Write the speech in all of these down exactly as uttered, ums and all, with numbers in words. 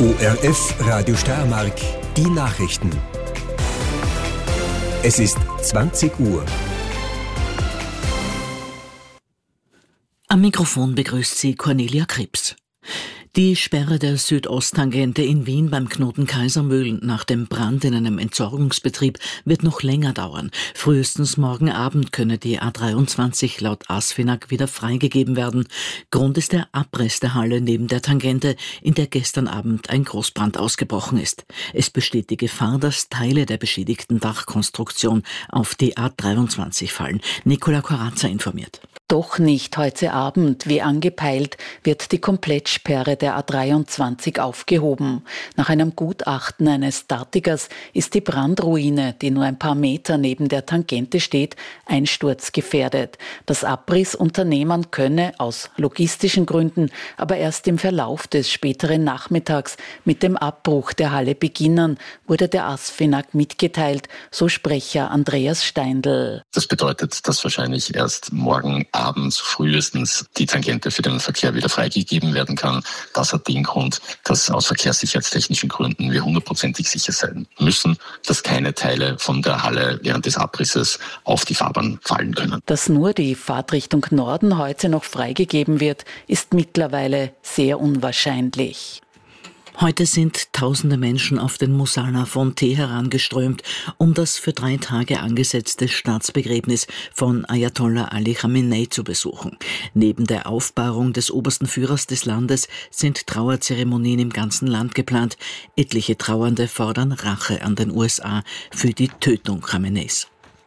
O R F Radio Steiermark, die Nachrichten. Es ist zwanzig Uhr. Am Mikrofon begrüßt sie Cornelia Krebs. Die Sperre der Südosttangente in Wien beim Knoten Kaisermühlen nach dem Brand in einem Entsorgungsbetrieb wird noch länger dauern. Frühestens morgen Abend könne die A dreiundzwanzig laut ASFINAG wieder freigegeben werden. Grund ist der Abriss der Halle neben der Tangente, in der gestern Abend ein Großbrand ausgebrochen ist. Es besteht die Gefahr, dass Teile der beschädigten Dachkonstruktion auf die A dreiundzwanzig fallen. Nicola Corazza informiert. Doch nicht heute Abend, wie angepeilt, wird die Komplettsperre der A dreiundzwanzig aufgehoben. Nach einem Gutachten eines Statikers ist die Brandruine, die nur ein paar Meter neben der Tangente steht, einsturzgefährdet. Das Abrissunternehmen könne aus logistischen Gründen aber erst im Verlauf des späteren Nachmittags mit dem Abbruch der Halle beginnen, wurde der ASFINAG mitgeteilt, so Sprecher Andreas Steindl. Das bedeutet, dass wahrscheinlich erst morgen abends frühestens die Tangente für den Verkehr wieder freigegeben werden kann. Das hat den Grund, dass aus verkehrssicherheitstechnischen Gründen wir hundertprozentig sicher sein müssen, dass keine Teile von der Halle während des Abrisses auf die Fahrbahn fallen können. Dass nur die Fahrtrichtung Norden heute noch freigegeben wird, ist mittlerweile sehr unwahrscheinlich. Heute sind tausende Menschen auf den Musalla von Teheran geströmt, um das für drei Tage angesetzte Staatsbegräbnis von Ayatollah Ali Khamenei zu besuchen. Neben der Aufbahrung des obersten Führers des Landes sind Trauerzeremonien im ganzen Land geplant. Etliche Trauernde fordern Rache an den U S A für die Tötung Khameneis.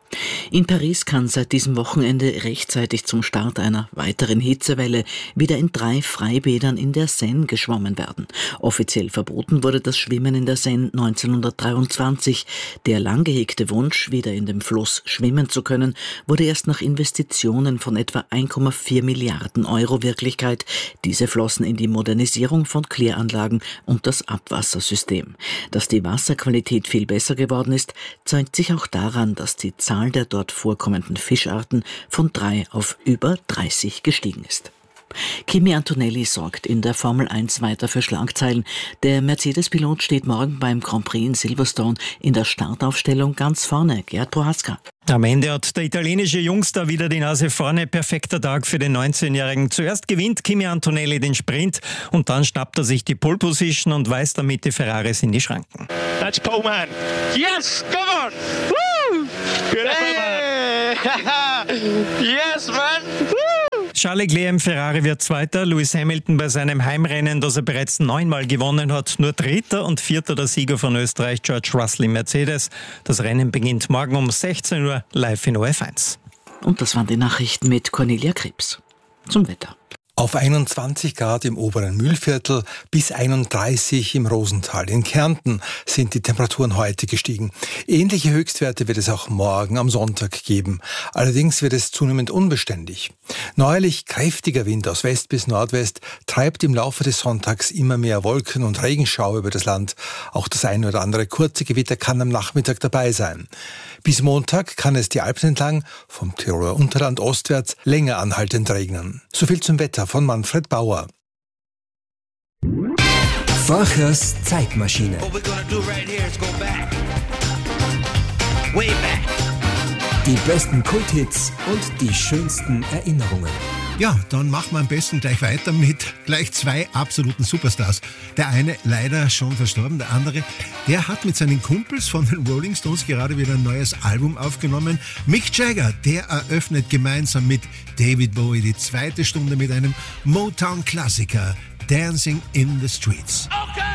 In Paris kann seit diesem Wochenende rechtzeitig zum Start einer weiteren Hitzewelle wieder in drei Freibädern in der Seine geschwommen werden. Offiziell verboten wurde das Schwimmen in der Seine neunzehnhundertdreiundzwanzig. Der lang gehegte Wunsch, wieder in dem Fluss schwimmen zu können, wurde erst nach Investitionen von etwa eins Komma vier Milliarden Euro Wirklichkeit. Diese flossen in die Modernisierung von Kläranlagen und das Abwassersystem. Dass die Wasserqualität viel besser geworden ist, zeigt sich auch daran, dass die Zahl der dort vorkommenden Fischarten von drei auf über dreißig gestiegen ist. Kimi Antonelli sorgt in der Formel eins weiter für Schlagzeilen. Der Mercedes-Pilot steht morgen beim Grand Prix in Silverstone in der Startaufstellung ganz vorne. Gerd Prohaska. Am Ende hat der italienische Jungstar wieder die Nase vorne. Perfekter Tag für den neunzehnjährigen. Zuerst gewinnt Kimi Antonelli den Sprint und dann schnappt er sich die Pole Position und weist damit die Ferraris in die Schranken. That's pole man. Yes, come on. Woo! Good hey. Man. Yes, man. Woo! Charles Leclerc im Ferrari wird Zweiter, Lewis Hamilton bei seinem Heimrennen, das er bereits neunmal gewonnen hat, nur Dritter und Vierter der Sieger von Österreich, George Russell im Mercedes. Das Rennen beginnt morgen um sechzehn Uhr live in O R F eins. Und das waren die Nachrichten mit Cornelia Krebs. Zum Wetter. Auf einundzwanzig Grad im oberen Mühlviertel bis einunddreißig im Rosental. In Kärnten sind die Temperaturen heute gestiegen. Ähnliche Höchstwerte wird es auch morgen am Sonntag geben. Allerdings wird es zunehmend unbeständig. Neuerlich kräftiger Wind aus West bis Nordwest treibt im Laufe des Sonntags immer mehr Wolken und Regenschauer über das Land. Auch das eine oder andere kurze Gewitter kann am Nachmittag dabei sein. Bis Montag kann es die Alpen entlang, vom Tiroler Unterland ostwärts, länger anhaltend regnen. Soviel zum Wetter von Manfred Bauer. Vorchers Zeitmaschine. Die besten Kulthits und die schönsten Erinnerungen. Ja, dann machen wir am besten gleich weiter mit gleich zwei absoluten Superstars. Der eine leider schon verstorben, der andere, der hat mit seinen Kumpels von den Rolling Stones gerade wieder ein neues Album aufgenommen. Mick Jagger, der eröffnet gemeinsam mit David Bowie die zweite Stunde mit einem Motown-Klassiker, Dancing in the Streets. Okay.